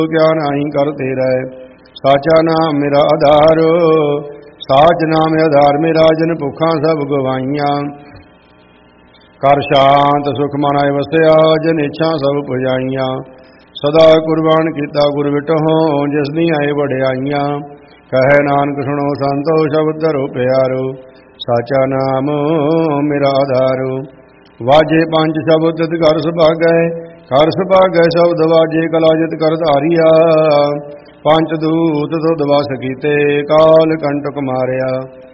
क्या नाही करते रहे। साचा नाम मेरा आधार, साच नाम आधार मेरा, जन भुखा सब गवाइयां। कर शांत सुख मन आए वसया, जन इच्छा सब पुजाइयां। सदा कुर्बान किता गुर विटहो, जिस दी आए वड्याइयां। कहे नानक सुनो संतो, शब्द धरो प्यारो, साचा नाम मेरा आधारो। वाजे पंच शब्द तित घर सुभागै, घर सुभागै शब्द वाजे, कला जित कर धारिया। पंच दूत तुद वस कीते, काल कंटक मारिया।